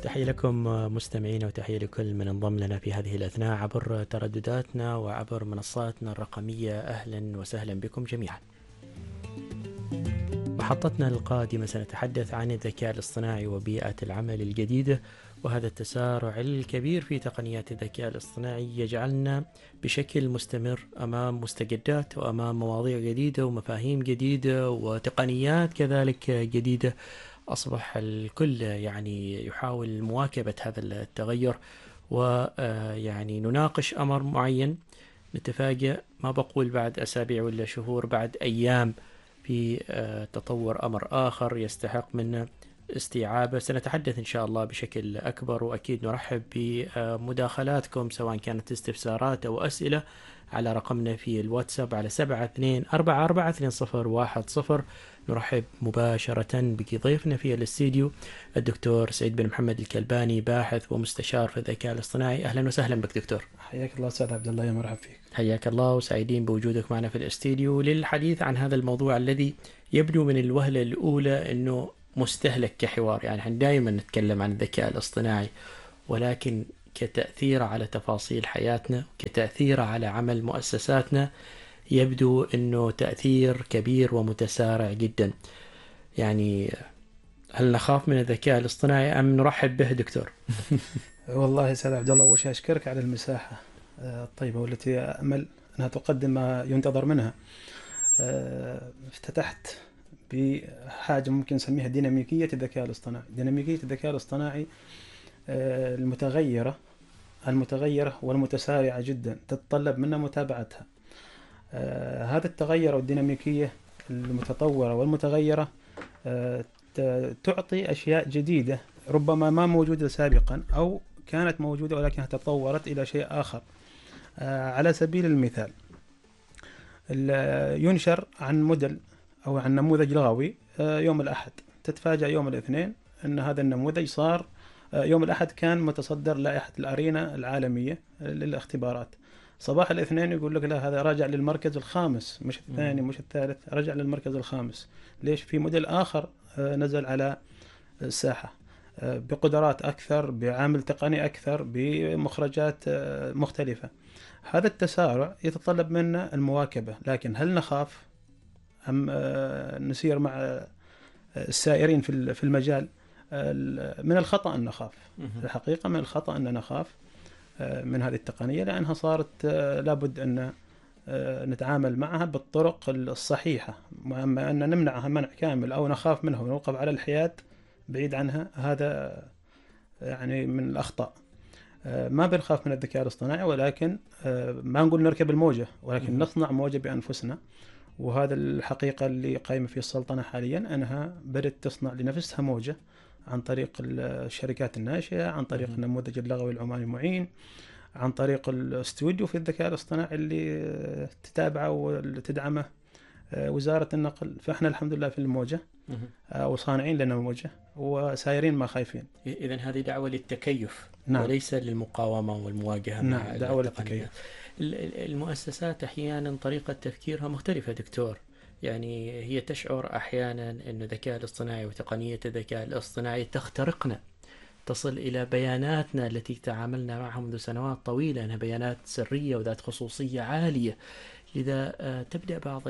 تحية لكم مستمعين وتحية لكل من انضم لنا في هذه الأثناء عبر تردداتنا وعبر منصاتنا الرقمية. أهلا وسهلا بكم جميعا. محطتنا القادمة سنتحدث عن الذكاء الاصطناعي وبيئة العمل الجديدة، وهذا التسارع الكبير في تقنيات الذكاء الاصطناعي يجعلنا بشكل مستمر أمام مستجدات وأمام مواضيع جديدة ومفاهيم جديدة وتقنيات كذلك جديدة. أصبح الكل يعني يحاول مواكبة هذا التغير، ويعني نناقش أمر معين نتفاجأ ما بقول بعد أسابيع ولا شهور، بعد أيام في تطور أمر آخر يستحق منا استيعابه. سنتحدث إن شاء الله بشكل أكبر، وأكيد نرحب بمداخلاتكم سواء كانت استفسارات أو أسئلة على رقمنا في الواتساب على 72442010. نرحب مباشرة بضيفنا في الاستديو الدكتور سعيد بن محمد الكلباني، باحث ومستشار في الذكاء الاصطناعي. أهلا وسهلا بك دكتور. حياك الله أستاذ عبد الله، يا مرحبا فيك. حياك الله وسعيدين بوجودك معنا في الاستديو للحديث عن هذا الموضوع الذي يبدو من الوهلة الأولى أنه مستهلك كحوار. يعني احنا دائما نتكلم عن الذكاء الاصطناعي، ولكن كتأثير على تفاصيل حياتنا، كتأثير على عمل مؤسساتنا، يبدو أنه تأثير كبير ومتسارع جدا. يعني هل نخاف من الذكاء الاصطناعي أم نرحب به دكتور؟ والله أستاذ عبد الله، أول شيء أشكرك على المساحة الطيبة والتي أمل أنها تقدم ما ينتظر منها. افتتحت بحاجة ممكن نسميها ديناميكية الذكاء الاصطناعي. ديناميكية الذكاء الاصطناعي المتغيرة والمتسارعة جدا، تتطلب منا متابعتها. هذا التغير والديناميكية المتطورة والمتغيرة تعطي أشياء جديدة ربما ما موجودة سابقا، أو كانت موجودة ولكنها تطورت إلى شيء آخر. على سبيل المثال، ينشر عن موديل أو عن نموذج لغوي يوم الأحد، تتفاجأ يوم الاثنين أن هذا النموذج صار يوم الأحد كان متصدر لائحة الأرينا العالمية للاختبارات. صباح الاثنين يقول لك لا، هذا راجع للمركز الخامس، مش الثاني مش الثالث، رجع للمركز الخامس. ليش؟ في موديل آخر نزل على الساحة بقدرات أكثر، بعامل تقني أكثر، بمخرجات مختلفة. هذا التسارع يتطلب منا المواكبة، لكن هل نخاف أم نسير مع السائرين في المجال؟ من الخطأ أن نخاف. الحقيقة من الخطأ أن نخاف من هذه التقنية، لأنها صارت لابد أن نتعامل معها بالطرق الصحيحة. أما أن نمنعها منع كامل أو نخاف منها ونوقف على الحياد بعيد عنها، هذا يعني من الأخطاء. ما بنخاف من الذكاء الاصطناعي، ولكن ما نقول نركب الموجة، ولكن نصنع موجة بأنفسنا. وهذا الحقيقة اللي قائمة في السلطنة حاليا، أنها بدأت تصنع لنفسها موجة عن طريق الشركات الناشئة، عن طريق النموذج اللغوي العماني المعين، عن طريق الاستوديو في الذكاء الاصطناعي اللي تتابعه وتدعمه وزارة النقل. فإحنا الحمد لله في الموجة وصانعين لنا موجة وسايرين ما خايفين. إذن هذه دعوة للتكيف. نعم. وليس للمقاومة والمواجهة. نعم، مع دعوة التقنية. للتكيف. المؤسسات أحيانا طريقة تفكيرها مختلفة دكتور. يعني هي تشعر أحيانا أن الذكاء الاصطناعي وتقنية الذكاء الاصطناعي تخترقنا، تصل إلى بياناتنا التي تعاملنا معها منذ سنوات طويلة، أنها بيانات سرية وذات خصوصية عالية. لذا تبدأ بعض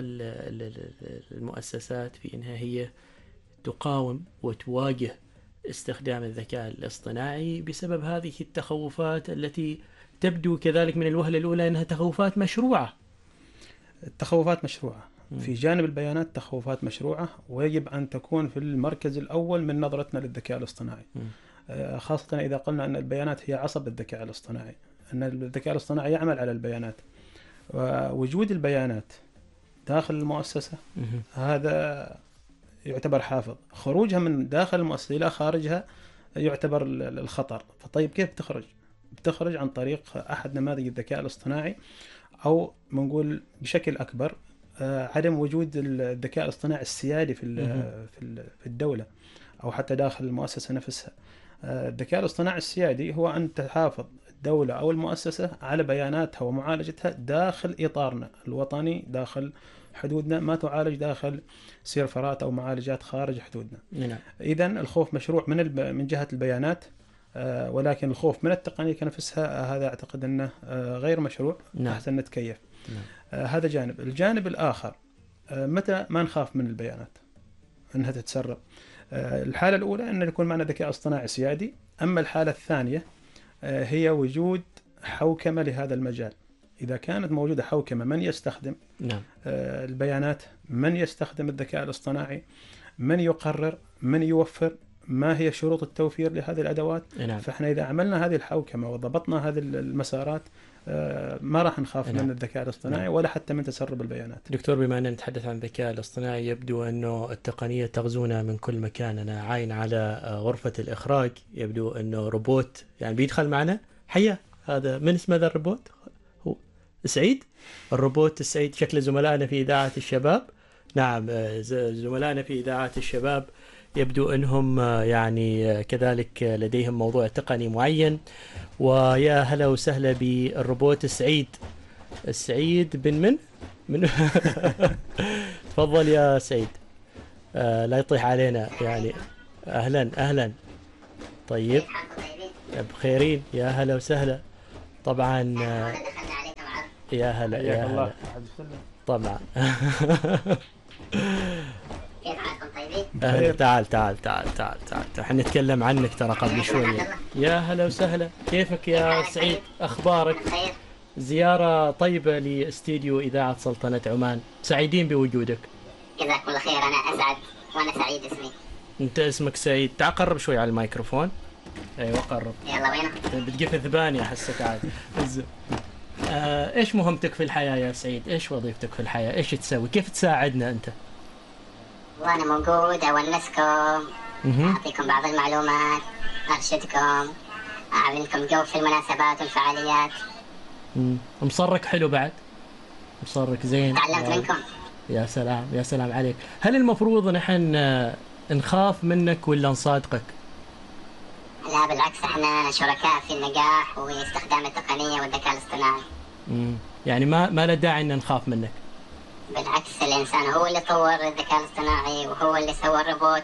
المؤسسات في أنها هي تقاوم وتواجه استخدام الذكاء الاصطناعي بسبب هذه التخوفات التي تبدو كذلك من الوهلة الأولى أنها تخوفات مشروعة. التخوفات مشروعة. في جانب البيانات تخوفات مشروعة، ويجب أن تكون في المركز الأول من نظرتنا للذكاء الاصطناعي. خاصة إذا قلنا أن البيانات هي عصب الذكاء الاصطناعي، أن الذكاء الاصطناعي يعمل على البيانات. ووجود البيانات داخل المؤسسة هذا يعتبر حافظ. خروجها من داخل المؤسسة إلى خارجها يعتبر الخطر. فطيب كيف بتخرج عن طريق أحد نماذج الذكاء الاصطناعي، أو منقول بشكل أكبر عدم وجود الذكاء الاصطناعي السيادي في الدولة أو حتى داخل المؤسسة نفسها. الذكاء الاصطناعي السيادي هو أن تحافظ الدولة أو المؤسسة على بياناتها ومعالجتها داخل إطارنا الوطني، داخل حدودنا، ما تعالج داخل سيرفرات أو معالجات خارج حدودنا. نعم. إذن الخوف مشروع من جهة البيانات، ولكن الخوف من التقنية كنفسها هذا أعتقد أنه غير مشروع. نعم. أحسن نتكيف. نعم. هذا جانب. الجانب الآخر متى ما نخاف من البيانات أنها تتسرب؟ الحالة الأولى أن يكون معنا ذكاء اصطناعي سيادي. أما الحالة الثانية هي وجود حوكمة لهذا المجال. إذا كانت موجودة حوكمة، من يستخدم نعم. البيانات، من يستخدم الذكاء الاصطناعي، من يقرر، من يوفر، ما هي شروط التوفير لهذه الأدوات. نعم. فإحنا إذا عملنا هذه الحوكمة وضبطنا هذه المسارات ما راح نخاف نعم. من الذكاء الاصطناعي ولا حتى من تسرب البيانات. دكتور، بما أننا نتحدث عن الذكاء الاصطناعي، يبدو أنه التقنية تغزونا من كل مكان. أنا عاين على غرفة الإخراج، يبدو أنه روبوت يعني بيدخل معنا. حيا، هذا من اسمه ذا الروبوت؟ هو سعيد، الروبوت السعيد. شكل زملائنا في إذاعة الشباب. نعم، زملائنا في إذاعة الشباب يبدو أنهم يعني كذلك لديهم موضوع تقني معين. ويا هلا وسهلا بالروبوت السعيد. السعيد بن من تفضل يا سعيد. لا يطيح علينا يعني. أهلا. طيب، بخيرين، يا هلا وسهلا. طبعا يا هلا طبعا. كيف حالكم طيبين؟ تعال احنا نتكلم عنك ترى قبل شوية. يا هلا وسهلا، كيفك يا سعيد؟ أخبارك؟ خير. زيارة طيبة لاستديو إذاعة سلطنة عمان، سعيدين بوجودك. جزاكم الله خير، أنا أسعد وأنا سعيد. اسمي. أنت اسمك سعيد. تعال قرب شوي على الميكروفون. أيوة قرب. يلا وينه؟ بتقف ذباني أحسك عاد. إيش مهمتك في الحياة يا سعيد؟ إيش وظيفتك في الحياة؟ إيش تسوي؟ كيف تساعدنا أنت؟ وأنا موجود أونسكم، أعطيكم بعض المعلومات، أرشدكم، أعمل لكم جو في المناسبات والفعاليات. مصرك حلو بعد، مصرك زين. تعلمت منكم. يا سلام عليك. هل المفروض نحن نخاف منك ولا نصادقك؟ لا بالعكس، احنا شركاء في النجاح واستخدام التقنية والذكاء الاصطناعي. يعني ما له داعي ان نخاف منك. بالعكس، الإنسان هو اللي طور الذكاء الاصطناعي وهو اللي سوى الروبوت.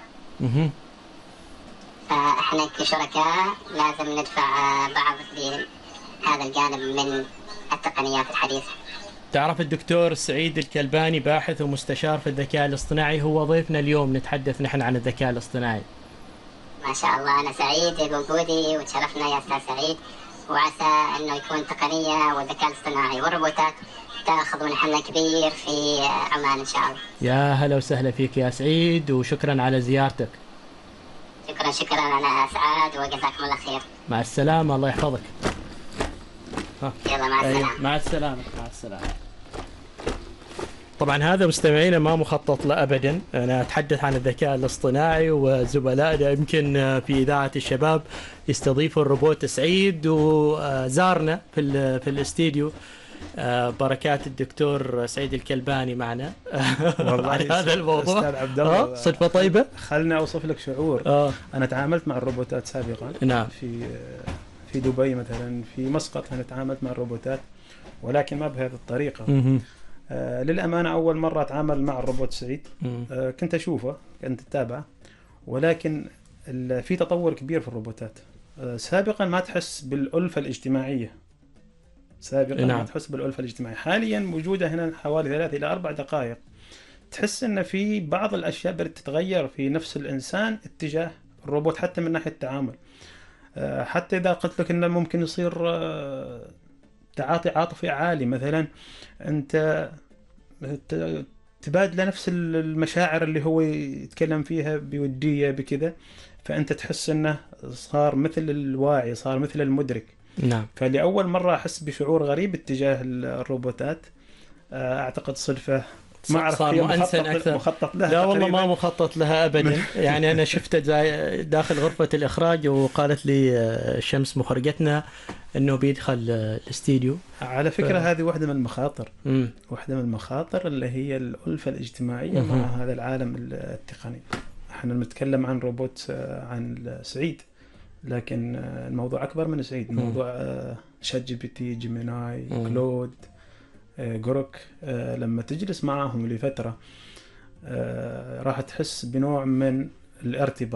فاحنا كشركاء لازم ندفع بعض في هذا الجانب من التقنيات الحديثة. تعرف الدكتور سعيد الكلباني باحث ومستشار في الذكاء الاصطناعي هو ضيفنا اليوم، نتحدث نحن عن الذكاء الاصطناعي. ما شاء الله، أنا سعيد بوجودي وتشرفنا يا أستاذ سعيد، وعسى أنه يكون التقنية والذكاء الاصطناعي والروبوتات تأخذ منحنى كبير في عمان إن شاء الله. يا هلا وسهلا فيك يا سعيد، وشكرا على زيارتك. شكرا، أنا أسعد وجزاكم الله خير. مع السلامة، الله يحفظك. يلا مع السلامة. مع السلامة. طبعا هذا مستمعينا ما مخطط له أبدا. أنا أتحدث عن الذكاء الاصطناعي، وزملائنا يمكن في إذاعة الشباب يستضيفوا الروبوت سعيد، وزارنا في الاستديو. بركات الدكتور سعيد الكلباني معنا على هذا الموضوع. أستاذ عبد الله، صدفة طيبة. خلنا أوصف لك شعور. أنا تعاملت مع الروبوتات سابقا. نعم. في دبي مثلا، في مسقط أنا تعاملت مع الروبوتات، ولكن ما بهذه الطريقة. للأمانة أول مرة أتعامل مع الروبوت سعيد. كنت أشوفه، كنت أتابعه، ولكن في تطور كبير في الروبوتات. سابقا ما تحس بالألفة الاجتماعية. نعم. ما تحس بالألفة الاجتماعية. حاليا موجودة هنا حوالي 3 إلى 4 دقائق تحس أن في بعض الأشياء بدأت تتغير في نفس الإنسان اتجاه الروبوت، حتى من ناحية التعامل. حتى إذا قلت لك أنه ممكن يصير تعاطي عاطفي عالي مثلا، أنت تبادل نفس المشاعر اللي هو يتكلم فيها بودية بكذا، فأنت تحس أنه صار مثل الواعي، صار مثل المدرك. نعم. فلأول مرة أحس بشعور غريب اتجاه الروبوتات. أعتقد صدفة، ما أعرف صار مؤنسن أكثر. مخطط لها. لا والله ما مخطط لها أبدا. يعني أنا شفته داخل غرفة الإخراج، وقالت لي شمس مخرجتنا أنه بيدخل الاستديو. على فكرة هذه واحدة من المخاطر. واحدة من المخاطر اللي هي الألفة الاجتماعية مع هذا العالم التقني. احنا نتكلم عن روبوت، عن سعيد، لكن الموضوع أكبر من سعيد. الموضوع شات جي بي تي، جيميناي، كلود، جروك. لما تجلس معهم لفترة راح تحس بنوع من الارتباط.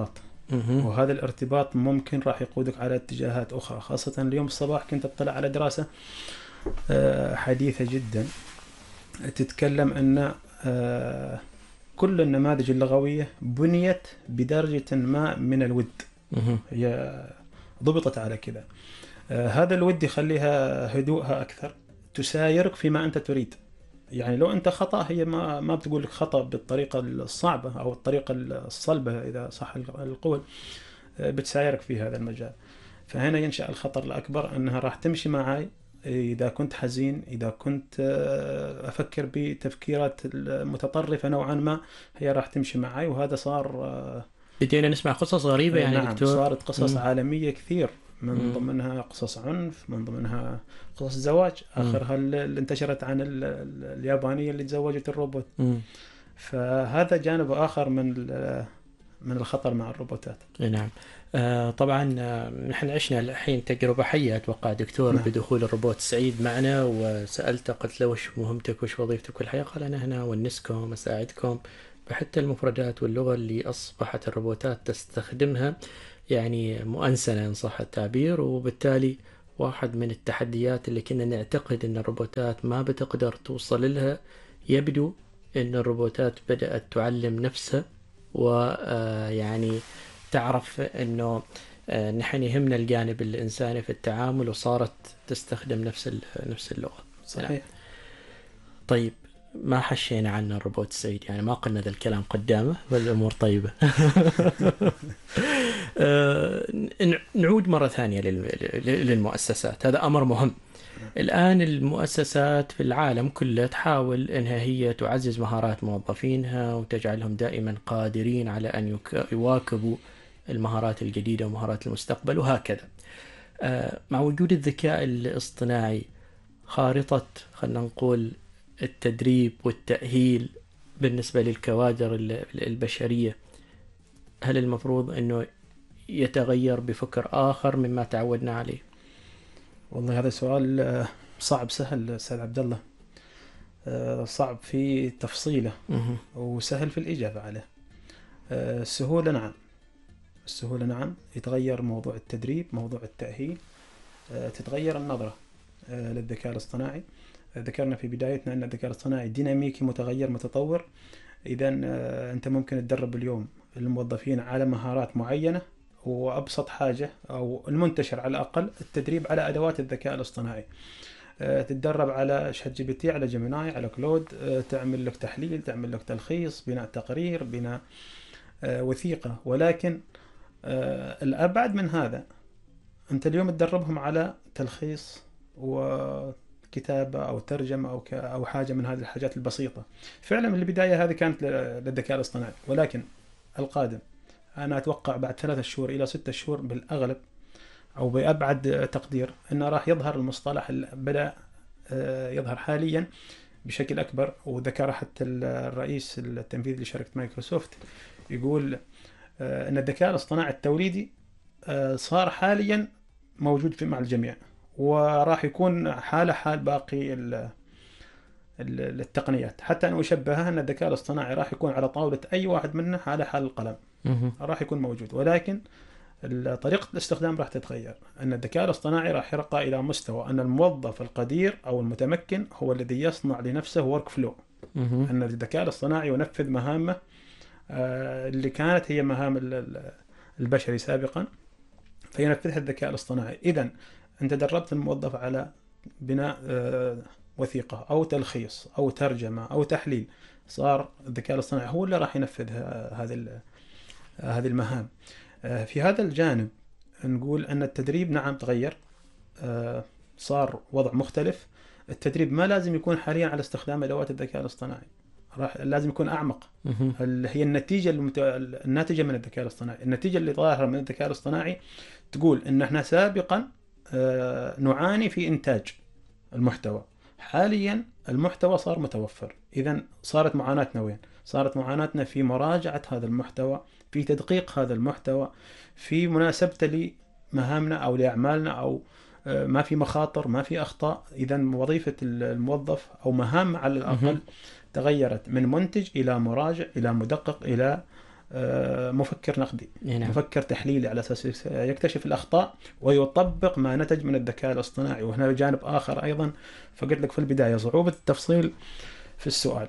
وهذا الارتباط ممكن راح يقودك على اتجاهات أخرى. خاصة اليوم الصباح كنت أطلع على دراسة حديثة جدا تتكلم أن كل النماذج اللغوية بنيت بدرجة ما من الود، هي ضبطت على كذا. هذا الود يخليها هدوءها أكثر، تسايرك فيما أنت تريد. يعني لو أنت خطأ هي ما بتقول لك خطأ بالطريقة الصعبة أو الطريقة الصلبة إذا صح القول، بتسايرك في هذا المجال. فهنا ينشأ الخطر الأكبر، أنها راح تمشي معي إذا كنت حزين، إذا كنت أفكر بتفكيرات متطرفة نوعا ما، هي راح تمشي معي. وهذا صار بدينا نسمع قصص غريبة يعني نعم دكتور. صارت قصص عالمية كثير، من ضمنها قصص عنف، من ضمنها قصص زواج، آخرها اللي انتشرت عن اليابانية اللي تزوجت الروبوت. فهذا جانب آخر من الخطر مع الروبوتات. نعم. طبعا نحن عشنا الحين تجربة حية أتوقع دكتور بدخول الروبوت سعيد معنا، وسألته قلت له وش مهمتك وش وظيفتك في الحياة؟ قال أنا هنا أونسكم أساعدكم بحتى المفردات واللغة اللي أصبحت الروبوتات تستخدمها يعني مؤنسنة إن صح التعبير. وبالتالي واحد من التحديات اللي كنا نعتقد أن الروبوتات ما بتقدر توصل لها، يبدو أن الروبوتات بدأت تعلم نفسها ويعني تعرف أنه نحن يهمنا الجانب الإنساني في التعامل، وصارت تستخدم نفس اللغة. صحيح. طيب ما حشينا عن الروبوت السعيد، يعني ما قلنا ذا الكلام قدامه والأمور طيبة. نعود مرة ثانية للمؤسسات، هذا أمر مهم. الآن المؤسسات في العالم كله تحاول أنها هي تعزز مهارات موظفينها وتجعلهم دائما قادرين على أن يواكبوا المهارات الجديدة ومهارات المستقبل وهكذا. مع وجود الذكاء الاصطناعي، خارطة خلنا نقول التدريب والتأهيل بالنسبة للكوادر البشرية، هل المفروض أنه يتغير بفكر آخر مما تعودنا عليه؟ والله هذا سؤال صعب سهل أستاذ عبد الله، صعب في تفصيله وسهل في الإجابة عليه. السهولة نعم يتغير موضوع التدريب، موضوع التأهيل، تتغير النظرة للذكاء الاصطناعي. ذكرنا في بدايتنا أن الذكاء الاصطناعي ديناميكي متغير متطور. إذا أنت ممكن تدرب اليوم الموظفين على مهارات معينة، وأبسط حاجة أو المنتشر على الأقل التدريب على أدوات الذكاء الاصطناعي. تتدرب على ChatGPT، على جيميناي، على كلود، تعمل لك تحليل، تعمل لك تلخيص، بناء تقرير، بناء وثيقة. ولكن الأبعد من هذا، أنت اليوم تدربهم على تلخيص وكتابة أو ترجمة أو حاجة من هذه الحاجات البسيطة. فعلا من البداية هذه كانت للذكاء الاصطناعي، ولكن القادم أنا أتوقع بعد 3 شهور إلى 6 شهور بالأغلب، أو بأبعد تقدير، أنه راح يظهر المصطلح اللي بدأ يظهر حاليا بشكل أكبر. وذكر حتى الرئيس التنفيذي لشركة مايكروسوفت يقول أن الذكاء الاصطناعي التوليدي صار حاليا موجود مع الجميع، وراح يكون حال باقي التقنيات. حتى أنا أشبهها أن الذكاء الاصطناعي راح يكون على طاولة أي واحد منا حال القلم، راح يكون موجود، ولكن طريقة الاستخدام راح تتغير. أن الذكاء الاصطناعي راح يرقى إلى مستوى أن الموظف القدير أو المتمكن هو الذي يصنع لنفسه ورك فلو. أن الذكاء الاصطناعي ينفذ مهامه اللي كانت هي مهام البشري سابقا، فينفذها الذكاء الاصطناعي. إذن أنت دربت الموظف على بناء وثيقة أو تلخيص أو ترجمة أو تحليل، صار الذكاء الاصطناعي هو اللي راح ينفذ هذه المهام. في هذا الجانب نقول أن التدريب نعم تغير، صار وضع مختلف. التدريب ما لازم يكون حاليا على استخدام أدوات الذكاء الاصطناعي، لازم يكون أعمق. هي النتيجة الناتجة من الذكاء الاصطناعي، النتيجة اللي ظاهرة من الذكاء الاصطناعي تقول إن احنا سابقا نعاني في إنتاج المحتوى، حاليا المحتوى صار متوفر. إذن صارت معاناتنا وين؟ صارت معاناتنا في مراجعة هذا المحتوى، في تدقيق هذا المحتوى، في مناسبته لمهامنا أو لأعمالنا، أو ما في مخاطر، ما في أخطاء. إذن وظيفة الموظف أو مهام على الأقل تغيرت من منتج إلى مراجع إلى مدقق إلى مفكر نقدي، نعم. مفكر تحليلي، على أساس يكتشف الأخطاء ويطبق ما نتج من الذكاء الاصطناعي. وهنا جانب آخر أيضا، فقلت لك في البداية صعوبة التفصيل في السؤال.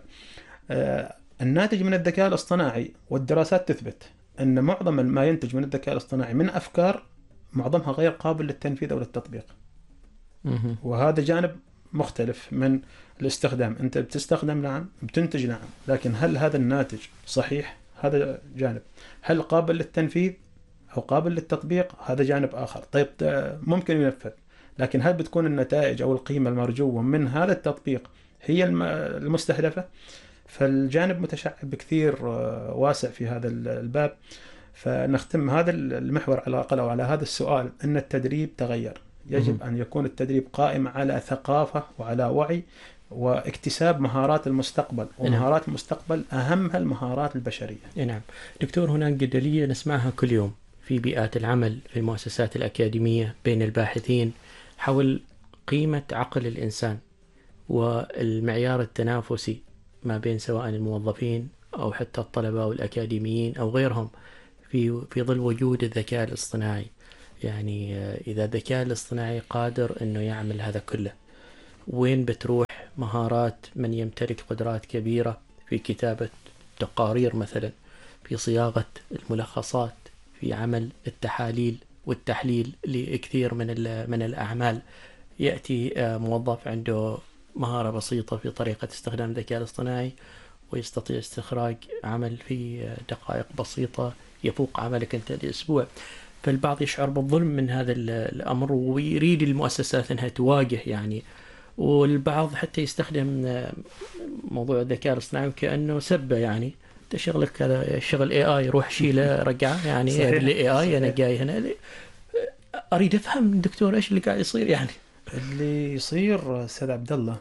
الناتج من الذكاء الاصطناعي، والدراسات تثبت أن معظم ما ينتج من الذكاء الاصطناعي من أفكار معظمها غير قابل للتنفيذ أو للتطبيق. وهذا جانب مختلف من الاستخدام. أنت بتستخدم نعم، بتنتج نعم، لكن هل هذا الناتج صحيح؟ هذا جانب. هل قابل للتنفيذ أو قابل للتطبيق؟ هذا جانب آخر. طيب ممكن ينفذ، لكن هل بتكون النتائج أو القيمة المرجوة من هذا التطبيق هي المستهدفة؟ فالجانب متشعب بكثير واسع في هذا الباب. فنختم هذا المحور على الأقل أو على هذا السؤال أن التدريب تغير. يجب أن يكون التدريب قائم على ثقافة وعلى وعي واكتساب مهارات المستقبل، ومهارات المستقبل أهمها المهارات البشرية. نعم دكتور، هناك جدلية نسمعها كل يوم في بيئات العمل في المؤسسات الأكاديمية بين الباحثين حول قيمة عقل الإنسان والمعيار التنافسي ما بين سواء الموظفين أو حتى الطلبة أو الأكاديميين أو غيرهم في ظل وجود الذكاء الاصطناعي. يعني إذا الذكاء الاصطناعي قادر أنه يعمل هذا كله، وين بتروح مهارات من يمتلك قدرات كبيرة في كتابة تقارير مثلا، في صياغة الملخصات، في عمل التحاليل والتحليل لكثير من الأعمال؟ يأتي موظف عنده مهارة بسيطة في طريقة استخدام الذكاء الاصطناعي ويستطيع استخراج عمل في دقائق بسيطة يفوق عملك أنت الأسبوع. فالبعض يشعر بالظلم من هذا الأمر ويريد المؤسسات أنها تواجه يعني، والبعض حتى يستخدم موضوع الذكاء الاصطناعي كأنه سبة، يعني انت شغلك هذا شغل AI، روح شيله رجعه يعني اللي AI أنا جاي هنا. أريد أفهم دكتور إيش اللي قاعد يصير يعني. اللي يصير أستاذ عبد الله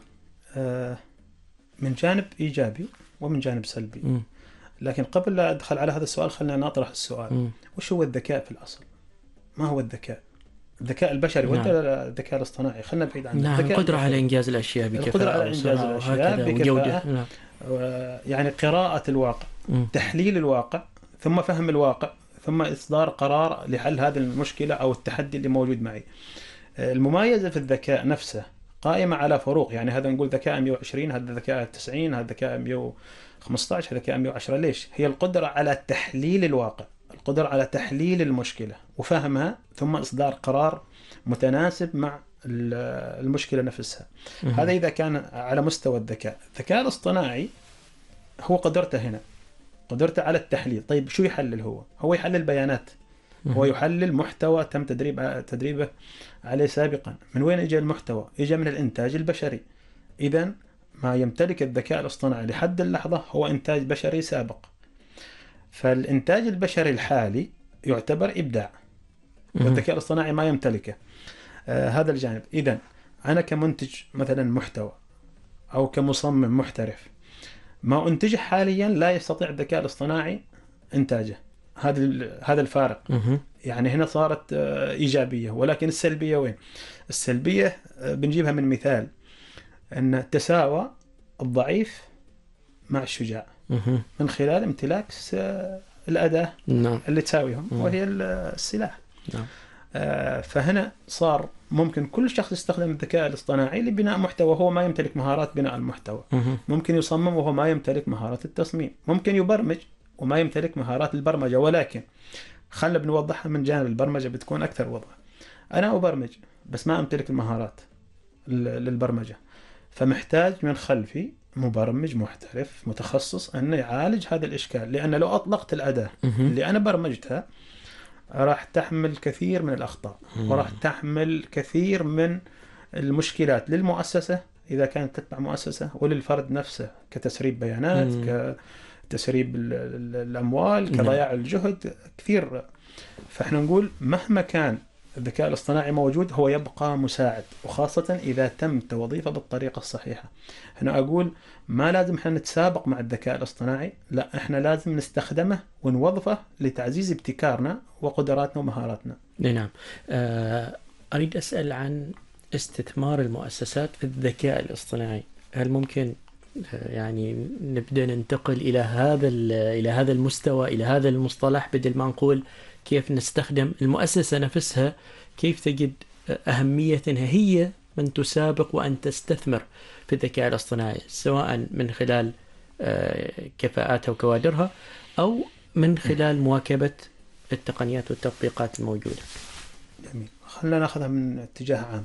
من جانب إيجابي ومن جانب سلبي. لكن قبل لا أدخل على هذا السؤال خلينا نطرح السؤال. وش هو الذكاء في الأصل؟ ما هو الذكاء؟ الذكاء البشري ولا الذكاء الاصطناعي؟ خلينا بعيد عنه. نعم، القدرة على إنجاز الأشياء بكفاءة، القدرة على إنجاز الأشياء بكفاءة. نعم. يعني قراءة الواقع، تحليل الواقع، ثم فهم الواقع، ثم إصدار قرار لحل هذه المشكلة أو التحدي اللي موجود معي. المميزة في الذكاء نفسه قائمة على فروق. يعني هذا نقول ذكاء 120، هذا ذكاء 90، هذا ذكاء 115، هذا ذكاء 110. ليش؟ هي القدرة على تحليل الواقع، القدرة على تحليل المشكلة وفهمها، ثم إصدار قرار متناسب مع المشكلة نفسها. هذا إذا كان على مستوى الذكاء. الذكاء الاصطناعي هو قدرته هنا، قدرته على التحليل. طيب شو يحلل؟ هو يحلل بيانات، هو يحلل محتوى تم تدريبه عليه سابقا. من وين يجي المحتوى؟ يجي من الإنتاج البشري. إذن ما يمتلك الذكاء الاصطناعي لحد اللحظة هو إنتاج بشري سابق. فالإنتاج البشري الحالي يعتبر إبداع، والذكاء الاصطناعي ما يمتلكه. هذا الجانب. إذن أنا كمنتج مثلا محتوى أو كمصمم محترف، ما أنتجه حاليا لا يستطيع الذكاء الاصطناعي إنتاجه. هذا الفارق. يعني هنا صارت إيجابية. ولكن السلبية وين؟ السلبية بنجيبها من مثال أن تساوى الضعيف مع الشجاع من خلال امتلاك الأداة اللي تساويهم، وهي السلاح. فهنا صار ممكن كل شخص يستخدم الذكاء الاصطناعي لبناء محتوى. هو ما يمتلك مهارات بناء المحتوى. ممكن يصمم وهو ما يمتلك مهارات التصميم. ممكن يبرمج وما يمتلك مهارات البرمجة. ولكن خلنا بنوضحها من جانب البرمجة بتكون أكثر وضوح. أنا أبرمج بس ما أمتلك المهارات للبرمجة، فمحتاج من خلفي مبرمج محترف متخصص أنه يعالج هذا الإشكال. لأن لو أطلقت الأداة اللي أنا برمجتها راح تحمل كثير من الأخطاء، وراح تحمل كثير من المشكلات للمؤسسة إذا كانت تتبع مؤسسة، وللفرد نفسه كتسريب بيانات، كتسريب الأموال، كضياع الجهد كثير. فإحنا نقول مهما كان الذكاء الاصطناعي موجود هو يبقى مساعد، وخاصة إذا تم توظيفه بالطريقة الصحيحة. هنا أقول ما لازم احنا نتسابق مع الذكاء الاصطناعي، لا احنا لازم نستخدمه ونوظفه لتعزيز ابتكارنا وقدراتنا ومهاراتنا. نعم. أريد أسأل عن استثمار المؤسسات في الذكاء الاصطناعي. هل ممكن يعني نبدأ ننتقل إلى هذا المستوى، إلى هذا المصطلح، بدل ما نقول كيف نستخدم المؤسسة نفسها، كيف تجد أهميتها هي من تسابق وأن تستثمر في الذكاء الاصطناعي، سواء من خلال كفاءاتها وكوادرها أو من خلال مواكبة التقنيات والتطبيقات الموجودة. جميل. خلينا ناخذها من اتجاه عام.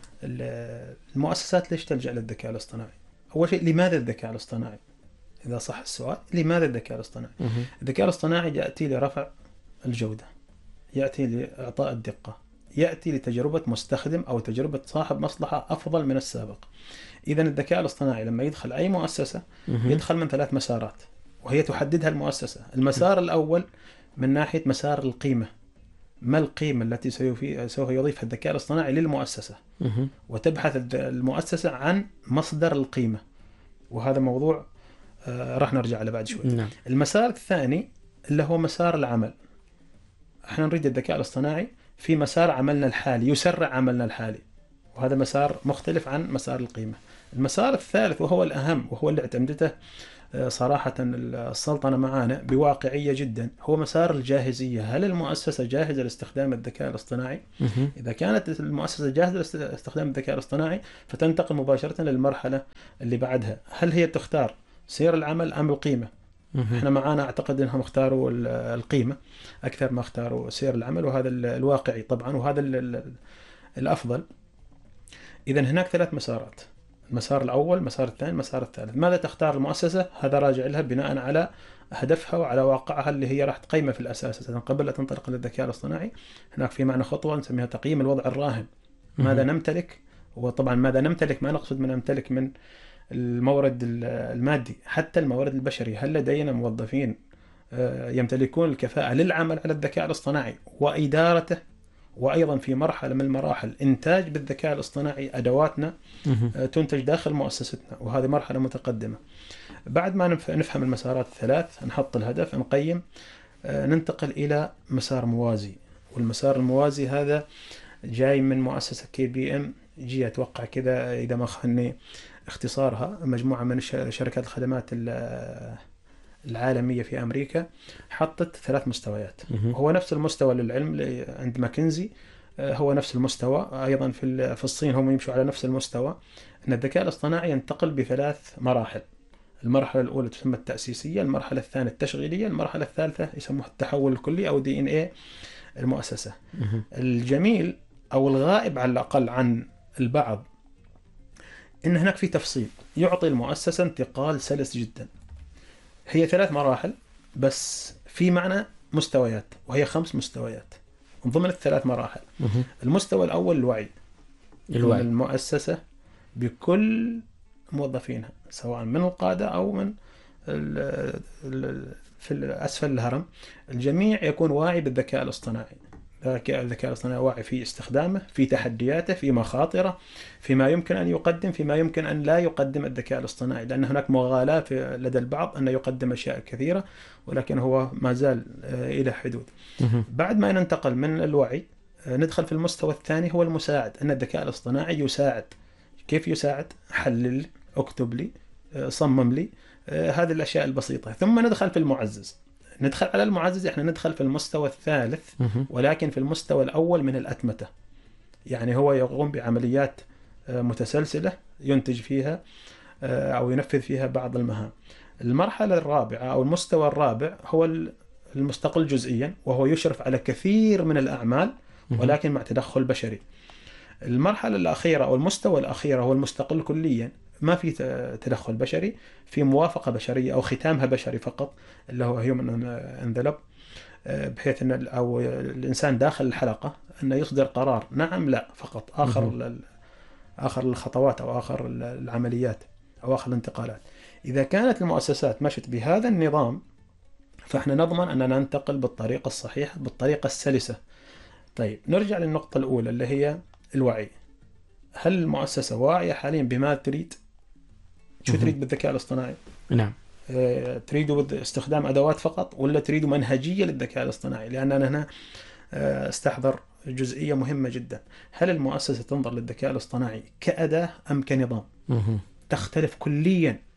المؤسسات ليش تلجأ للذكاء الاصطناعي؟ أول شيء، لماذا الذكاء الاصطناعي؟ إذا صح السؤال، لماذا الذكاء الاصطناعي؟ الذكاء الاصطناعي يأتي لرفع الجودة، يأتي لإعطاء الدقة، يأتي لتجربة مستخدم أو تجربة صاحب مصلحة أفضل من السابق. إذن الذكاء الاصطناعي لما يدخل أي مؤسسة يدخل من 3 مسارات وهي تحددها المؤسسة. المسار الأول من ناحية مسار القيمة، ما القيمة التي سوف يضيفها الذكاء الاصطناعي للمؤسسة، وتبحث المؤسسة عن مصدر القيمة، وهذا موضوع راح نرجع له بعد شوي. نعم. المسار الثاني اللي هو مسار العمل، احنا نريد الذكاء الاصطناعي في مسار عملنا الحالي، يسرع عملنا الحالي، وهذا مسار مختلف عن مسار القيمة. المسار الثالث وهو الأهم وهو اللي اعتمدته صراحة السلطنة معانا بواقعية جدا، هو مسار الجاهزية. هل المؤسسة جاهزة لاستخدام الذكاء الاصطناعي؟ إذا كانت المؤسسة جاهزة لاستخدام الذكاء الاصطناعي فتنتقل مباشرة للمرحلة اللي بعدها. هل هي تختار سير العمل أم القيمة؟ احنا معانا اعتقد انهم اختاروا القيمة اكثر ما اختاروا سير العمل، وهذا الواقعي طبعا، وهذا الافضل. اذا هناك 3 مسارات، المسار الاول، المسار الثاني، المسار الثالث. ماذا تختار المؤسسة؟ هذا راجع لها بناء على هدفها وعلى واقعها اللي هي راح تقيمه في الاساس. قبل لا تنطلق للذكاء الاصطناعي هناك في معنا خطوة نسميها تقييم الوضع الراهن. ماذا نمتلك؟ وطبعا ماذا نمتلك ما نقصد من نمتلك من المورد المادي، حتى المورد البشري. هل لدينا موظفين يمتلكون الكفاءة للعمل على الذكاء الاصطناعي وإدارته، وأيضا في مرحلة من المراحل إنتاج بالذكاء الاصطناعي أدواتنا تنتج داخل مؤسستنا، وهذه مرحلة متقدمة. بعد ما نفهم المسارات ال3، نحط الهدف، نقيم، ننتقل إلى مسار موازي. والمسار الموازي هذا جاي من مؤسسة KPMG، جي أتوقع كذا إذا ما خاني اختصارها، مجموعة من شركات الخدمات العالمية في أمريكا، حطت 3 مستويات. هو نفس المستوى للعلم عند ماكنزي، هو نفس المستوى أيضا في الصين، هم يمشوا على نفس المستوى، أن الذكاء الاصطناعي ينتقل ب3 مراحل. المرحلة الأولى تسمى التأسيسية، المرحلة الثانية التشغيلية، المرحلة الثالثة يسموها التحول الكلي أو DNA المؤسسة. الجميل أو الغائب على الأقل عن البعض إن هناك في تفصيل يعطي المؤسسة انتقال سلس جدا. هي 3 مراحل بس في معنى مستويات، وهي 5 مستويات من ضمن ال3 مراحل. المستوى الأول الوعي. المؤسسة بكل موظفينها سواء من القادة أو من في أسفل الهرم، الجميع يكون واعي بالذكاء الاصطناعي. الذكاء الاصطناعي واعي في استخدامه، في تحدياته، في مخاطره، فيما يمكن أن يقدم، فيما يمكن أن لا يقدم الذكاء الاصطناعي، لأن هناك مغالاة لدى البعض أنه يقدم أشياء كثيرة ولكن هو ما زال إلى حدود. بعد ما ننتقل من الوعي ندخل في المستوى الثاني، هو المساعد. أن الذكاء الاصطناعي يساعد. كيف يساعد؟ حلل، اكتب لي، صمم لي، هذه الأشياء البسيطة. ثم ندخل في المعزز. ندخل على المعزز، احنا ندخل في المستوى الثالث، ولكن في المستوى الأول من الأتمتة. يعني هو يقوم بعمليات متسلسلة ينتج فيها أو ينفذ فيها بعض المهام. المرحلة الرابعة أو المستوى الرابع هو المستقل جزئيا، وهو يشرف على كثير من الأعمال ولكن مع تدخل بشري. المرحلة الأخيرة أو المستوى الأخير هو المستقل كليا، ما في تدخل بشري، في موافقة بشرية أو ختامها بشري فقط، اللي هو human in the loop، بحيث أن أو الإنسان داخل الحلقة أنه يصدر قرار نعم لا فقط، آخر الخطوات أو آخر العمليات أو آخر الانتقالات. إذا كانت المؤسسات مشت بهذا النظام فإحنا نضمن أننا ننتقل بالطريقة الصحيحة، بالطريقة السلسة. طيب نرجع للنقطة الأولى اللي هي الوعي. هل المؤسسة واعية حاليا بما تريد؟ شو تريد بالذكاء الاصطناعي؟ نعم. تريدوا باستخدام أدوات فقط ولا تريدوا منهجية للذكاء الاصطناعي؟ لأن أنا هنا استحضر جزئية مهمة جدا. هل المؤسسة تنظر للذكاء الاصطناعي كأداة أم كنظام؟ تختلف كليا.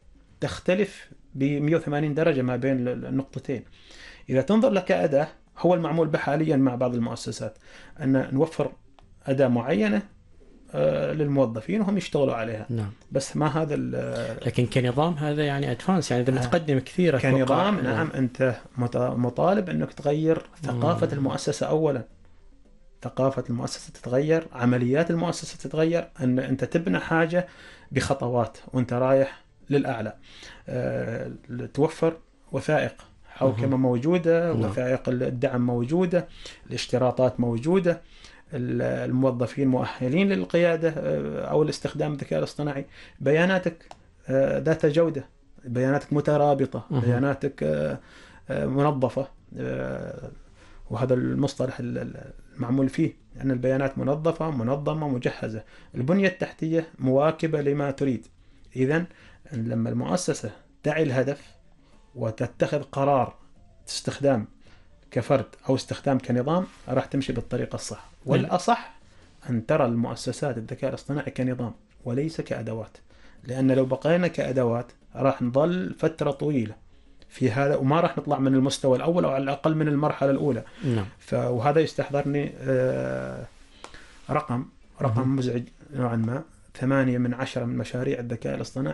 تختلف ب 180 درجة ما بين النقطتين. إذا تنظر لك كأداة، هو المعمول به حاليا مع بعض المؤسسات أن نوفر أداة معينة للموظفين وهم يشتغلوا عليها. نعم. بس ما هذا لكن كنظام هذا يعني أدفانس، يعني إذا متقدم كثير كنظام. نعم. أنت مطالب أنك تغير ثقافة المؤسسة أولا. ثقافة المؤسسة تتغير، عمليات المؤسسة تتغير، أن أنت تبنى حاجة بخطوات وأنت رايح للأعلى. توفر وثائق حوكمة موجودة، وثائق الدعم موجودة، الاشتراطات موجودة، الموظفين مؤهلين للقيادة أو الاستخدام الذكاء الاصطناعي، بياناتك ذات جودة، بياناتك مترابطة، بياناتك منظفة. وهذا المصطلح المعمول فيه أن البيانات منظفة منظمة مجهزة، البنية التحتية مواكبة لما تريد. إذن لما المؤسسة تعي الهدف وتتخذ قرار استخدام كفرد أو استخدام كنظام، راح تمشي بالطريقة الصح. والأصح أن ترى المؤسسات الذكاء الاصطناعي كنظام وليس كأدوات، لأن لو بقينا كأدوات راح نظل فترة طويلة في هذا وما راح نطلع من المستوى الأول أو على الأقل من المرحلة الأولى. نعم. وهذا يستحضرني رقم مزعج نوعا ما. 8 من 10 من مشاريع الذكاء الاصطناعي